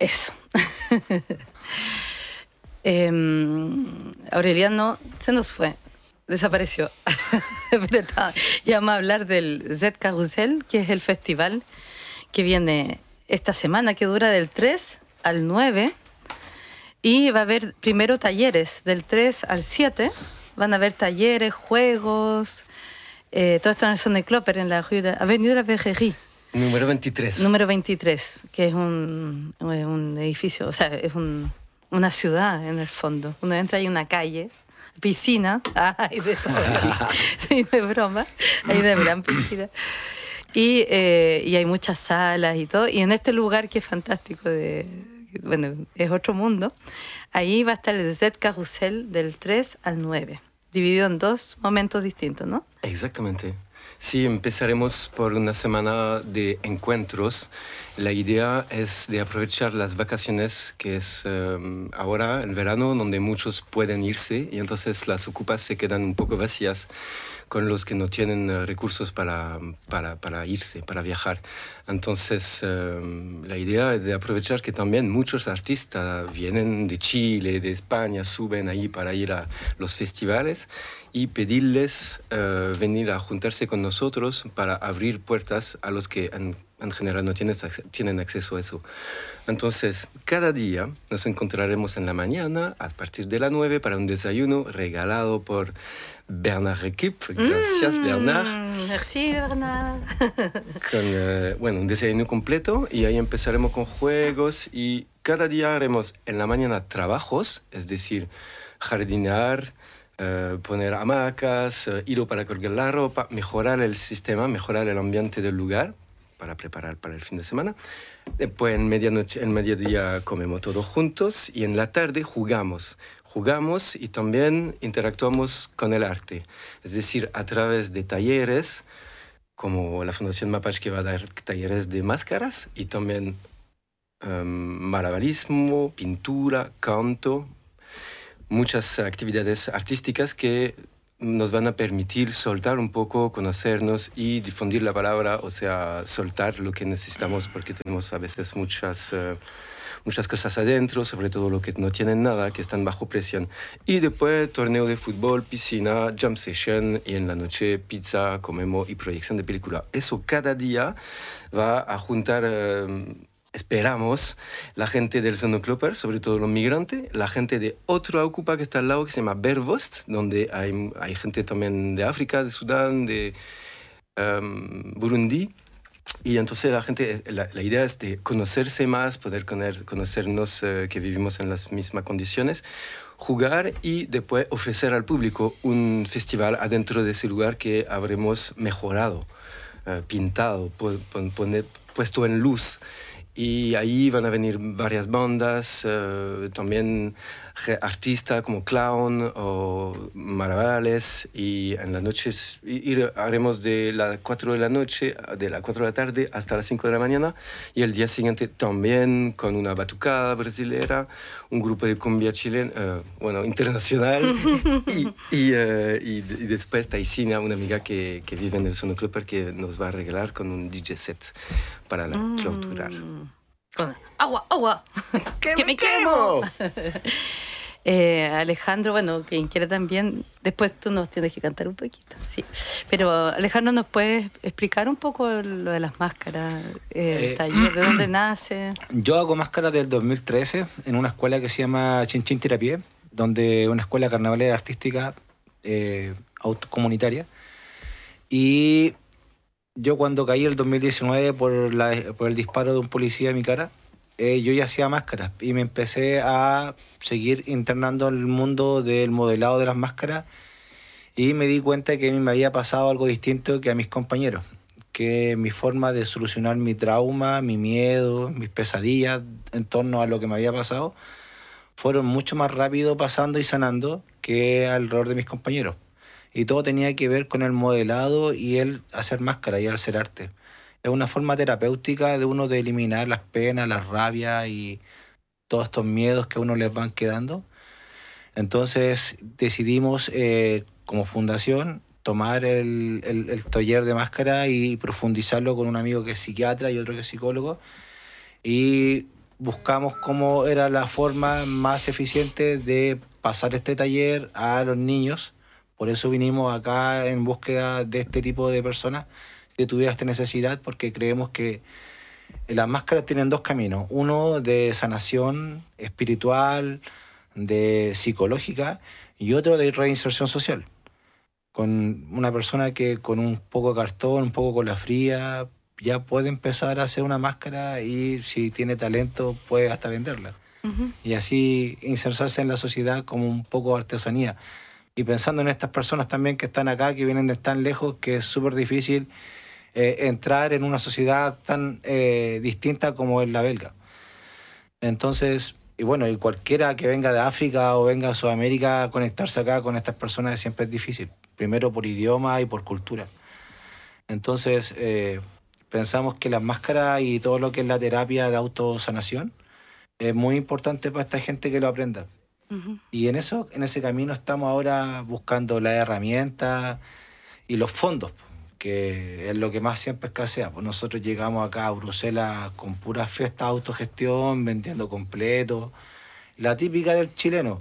Eso. Aureliano se nos fue, desapareció. Pero y vamos a hablar del Z-Carrusel, que es el festival que viene esta semana, que dura del 3 al 9. Y va a haber primero talleres, del 3 al 7. Van a haber talleres, juegos, todo esto en el Sonne Cloper, en la Avenida de la Verrerie. Número 23. Número 23, que es un edificio, o sea, es una ciudad en el fondo. Uno entra y hay una calle, piscina, hay de todo, de broma, hay una gran piscina. Y hay muchas salas y todo. Y en este lugar que es fantástico, bueno, es otro mundo, ahí va a estar el Z-Carrusel del 3 al 9, dividido en dos momentos distintos, ¿no? Exactamente. Sí, empezaremos por una semana de encuentros. La idea es de aprovechar las vacaciones, que es ahora el verano, donde muchos pueden irse y entonces las ocupas se quedan un poco vacías con los que no tienen recursos para irse, para viajar. Entonces, la idea es de aprovechar que también muchos artistas vienen de Chile, de España, suben ahí para ir a los festivales y pedirles venir a juntarse con nosotros para abrir puertas a los que en general no tienen acceso a eso. Entonces, cada día nos encontraremos en la mañana a partir de las 9 para un desayuno regalado por Bernard Récup. Gracias, Bernard. Merci, Bernard. Con un desayuno completo y ahí empezaremos con juegos y cada día haremos en la mañana trabajos, es decir, jardinar, poner hamacas, hilo para colgar la ropa, mejorar el sistema, mejorar el ambiente del lugar para preparar para el fin de semana. Después en mediodía comemos todos juntos y en la tarde jugamos y también interactuamos con el arte, es decir, a través de talleres, como la Fundación Mapache que va a dar talleres de máscaras y también malabarismo, pintura, canto, muchas actividades artísticas que nos van a permitir soltar un poco, conocernos y difundir la palabra, o sea, soltar lo que necesitamos porque tenemos a veces muchas cosas adentro, sobre todo lo que no tienen nada, que están bajo presión. Y después torneo de fútbol, piscina, jam session y en la noche pizza, comemos y proyección de película. Eso cada día va a juntar... esperamos la gente del Sonne Cloper, sobre todo los migrantes, la gente de otra ocupa que está al lado que se llama Bervost, donde hay gente también de África, de Sudán, de Burundi. Y entonces la idea es de conocerse más, poder conocernos que vivimos en las mismas condiciones, jugar y después ofrecer al público un festival adentro de ese lugar que habremos mejorado, pintado, puesto en luz. Y ahí van a venir varias bandas, también artistas como clown o maravales. Y en las noches haremos de las 4 de la noche, de las 4 de la tarde hasta las 5 de la mañana. Y el día siguiente también con una batucada brasilera, un grupo de cumbia chilena, internacional. y después Taisina, una amiga que vive en el Sonne Cloper, que nos va a regalar con un DJ set para clausurar. Con agua, ¡Que me quemo! Alejandro, bueno, quien quiera también, después tú nos tienes que cantar un poquito, sí. Pero Alejandro, ¿nos puedes explicar un poco lo de las máscaras, el taller, de dónde nace? Yo hago máscaras del 2013 en una escuela que se llama Chinchín Tirapié, donde una escuela carnavalera artística autocomunitaria. Y yo cuando caí el 2019 por el disparo de un policía en mi cara, yo ya hacía máscaras y me empecé a seguir internando en el mundo del modelado de las máscaras y me di cuenta que a mí me había pasado algo distinto que a mis compañeros, que mi forma de solucionar mi trauma, mi miedo, mis pesadillas en torno a lo que me había pasado fueron mucho más rápido pasando y sanando que alrededor de mis compañeros. Y todo tenía que ver con el modelado y el hacer máscara y el hacer arte. Es una forma terapéutica de uno de eliminar las penas, las rabias y todos estos miedos que a uno les van quedando. Entonces decidimos como fundación tomar el taller de máscara y profundizarlo con un amigo que es psiquiatra y otro que es psicólogo. Y buscamos cómo era la forma más eficiente de pasar este taller a los niños. Por eso vinimos acá en búsqueda de este tipo de personas que tuvieran esta necesidad, porque creemos que las máscaras tienen dos caminos. Uno de sanación espiritual, de psicológica, y otro de reinserción social. Con una persona que con un poco de cartón, un poco cola fría, ya puede empezar a hacer una máscara y si tiene talento puede hasta venderla. Y así insertarse en la sociedad como un poco de artesanía. Y pensando en estas personas también que están acá, que vienen de tan lejos, que es súper difícil entrar en una sociedad tan distinta como es la belga. Entonces, y bueno, y cualquiera que venga de África o venga de Sudamérica, conectarse acá con estas personas siempre es difícil. Primero por idioma y por cultura. Entonces, pensamos que las máscaras y todo lo que es la terapia de autosanación es muy importante para esta gente que lo aprenda. Y en ese camino estamos ahora buscando las herramientas y los fondos, que es lo que más siempre escasea. Pues nosotros llegamos acá a Bruselas con puras fiestas de autogestión, vendiendo completos, la típica del chileno.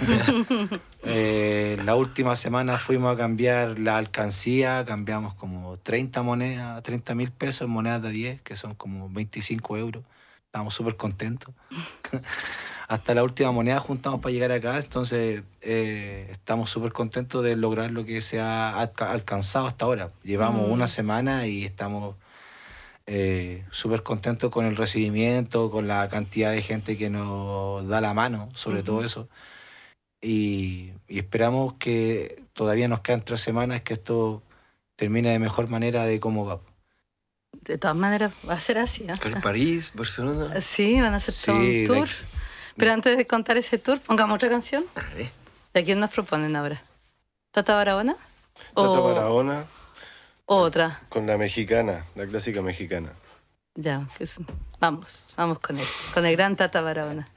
La última semana fuimos a cambiar la alcancía, cambiamos como 30 monedas, 30.000 pesos en monedas de 10, que son como 25 euros. Estamos súper contentos. Hasta la última moneda juntamos para llegar acá, entonces estamos súper contentos de lograr lo que se ha alcanzado hasta ahora. Llevamos una semana y estamos súper contentos con el recibimiento, con la cantidad de gente que nos da la mano, sobre todo eso. Y esperamos que todavía nos quedan 3 semanas, que esto termine de mejor manera de cómo va. De todas maneras, va a ser así. París, Barcelona. Sí, van a hacer todo un tour. Pero antes de contar ese tour, pongamos otra canción. ¿De quién nos proponen ahora? ¿Tata Barahona? Tata Barahona. Otra. Con la mexicana, la clásica mexicana. Ya, vamos con él. Con el gran Tata Barahona.